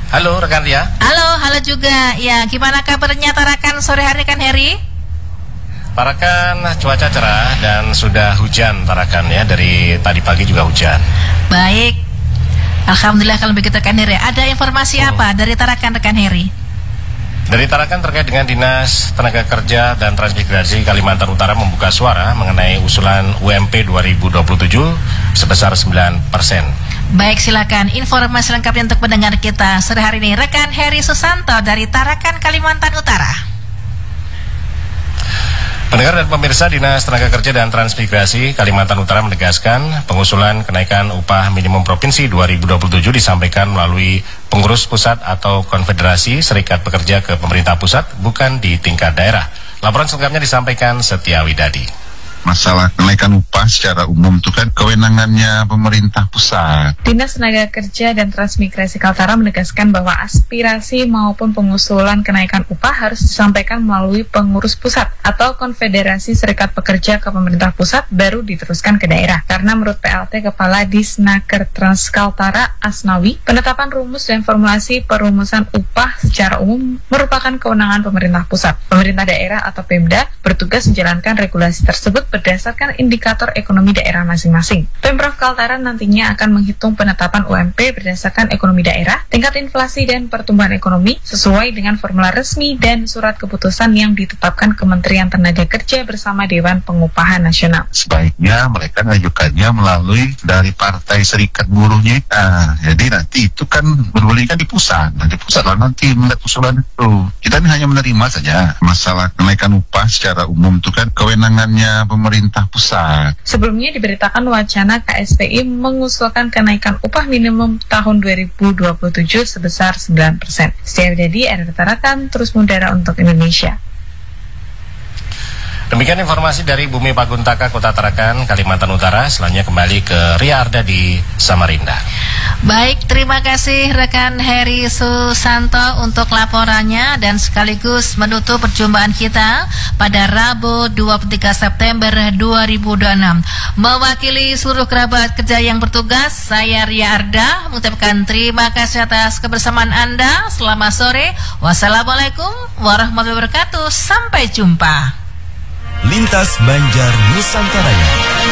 Halo rekan Ria. Halo juga. Ya, gimana kabarnya Tarakan sore hari kan Heri? Tarakan cuaca cerah dan sudah hujan Tarakan ya, dari tadi pagi juga hujan. Baik. Alhamdulillah kalau begitu kan Heri. Ada informasi apa dari Tarakan rekan Heri? Dari Tarakan terkait dengan Dinas Tenaga Kerja dan Transmigrasi Kalimantan Utara membuka suara mengenai usulan UMP 2027 sebesar 9%. Baik, silakan informasi lengkapnya untuk pendengar kita sore hari ini. Rekan Heri Susanto dari Tarakan, Kalimantan Utara. Pendengar dan pemirsa, Dinas Tenaga Kerja dan Transmigrasi Kalimantan Utara menegaskan pengusulan kenaikan upah minimum provinsi 2027 disampaikan melalui pengurus pusat atau konfederasi serikat pekerja ke pemerintah pusat, bukan di tingkat daerah. Laporan selengkapnya disampaikan Setia Widadi. Masalah kenaikan upah secara umum itu kan kewenangannya pemerintah pusat. Dinas Tenaga Kerja dan Transmigrasi Kaltara menegaskan bahwa aspirasi maupun pengusulan kenaikan upah harus disampaikan melalui pengurus pusat atau konfederasi serikat pekerja ke pemerintah pusat, baru diteruskan ke daerah. Karena menurut PLT Kepala Disnaker Trans Kaltara Asnawi, penetapan rumus dan formulasi perumusan upah secara umum merupakan kewenangan pemerintah pusat. Pemerintah daerah atau Pemda bertugas menjalankan regulasi tersebut berdasarkan indikator ekonomi daerah masing-masing. Pemprov Kaltara nantinya akan menghitung penetapan UMP berdasarkan ekonomi daerah, tingkat inflasi dan pertumbuhan ekonomi sesuai dengan formula resmi dan surat keputusan yang ditetapkan Kementerian Tenaga Kerja bersama Dewan Pengupahan Nasional. Sebaiknya mereka mengajukannya melalui dari Partai Serikat Buruhnya. Jadi nanti itu kan bergulir di pusat. Nah, di pusat lah nanti melihat usulan itu. Kita ini hanya menerima saja. Masalah kenaikan upah secara umum itu kan kewenangannya pemerintah pusat. Sebelumnya diberitakan wacana KSPI mengusulkan kenaikan upah minimum tahun 2027 sebesar 9%. Setia Widadi, RRI Tarakan, terus mengudara untuk Indonesia. Demikian informasi dari Bumi Paguntaka, Kota Tarakan, Kalimantan Utara. Selanjutnya kembali ke Ria Arda di Samarinda. Baik, terima kasih rekan Heri Susanto untuk laporannya dan sekaligus menutup perjumpaan kita pada Rabu 23 September 2026. Mewakili seluruh kerabat kerja yang bertugas, saya Ria Arda mengucapkan terima kasih atas kebersamaan Anda. Selamat sore. Wassalamualaikum warahmatullahi wabarakatuh. Sampai jumpa. Lintas Banjar Nusantara.